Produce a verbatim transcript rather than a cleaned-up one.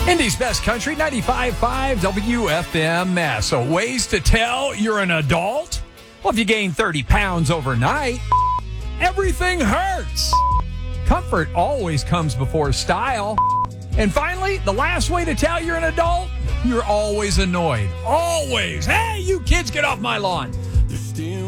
Indy's Best Country, ninety-five point five W F M S. So ways to tell you're an adult? Well, if you gain thirty pounds overnight, everything hurts. Comfort always comes before style. And finally, the last way to tell you're an adult, you're always annoyed. Always. Hey, you kids, get off my lawn.